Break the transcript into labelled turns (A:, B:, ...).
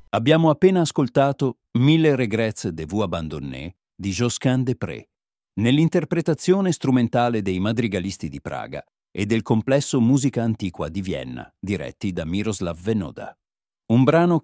A: Abbiamo appena ascoltato Mille regrets de vous abandonner di Josquin des Prez, nell'interpretazione strumentale dei Madrigalisti di Praga e del complesso Musica Antiqua di Vienna, diretti da Miroslav Venoda. Un brano